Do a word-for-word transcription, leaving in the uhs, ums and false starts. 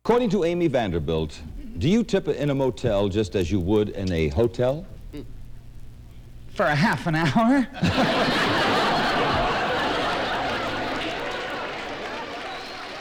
According to Amy Vanderbilt, do you tip in a motel just as you would in a hotel? For a half an hour?